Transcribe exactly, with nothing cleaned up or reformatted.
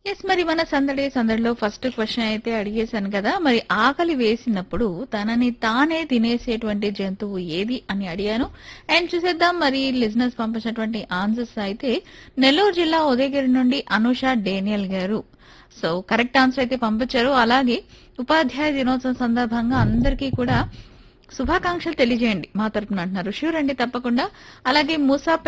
yes మరి మన సందడి సందడిలో ఫస్ట్ క్వశ్చన్ అయితే అడిగేశాను కదా మరి ఆకలి వేసినప్పుడు తనని తానే తినేసేటువంటి జంతువు ఏది అని అడిగాను అండ్ చూసేద్దాం మరి లిజినెస్ పంపించినటువంటి ఆన్సర్స్ అయితే నెల్లూరు జిల్లా ఉదయగిరి నుండి అనుష డేనియల్ గారు సో కరెక్ట్ ఆన్సర్ అయితే పంపించారు అలాగే ఉపాధ్యాయ దినోత్సవం సందర్భంగా అందరికీ కూడా శుభాకాంక్షలు తెలియజేయండి మా తరపున అంటున్నారు షూర్ అండి తప్పకుండా అలాగే మూసా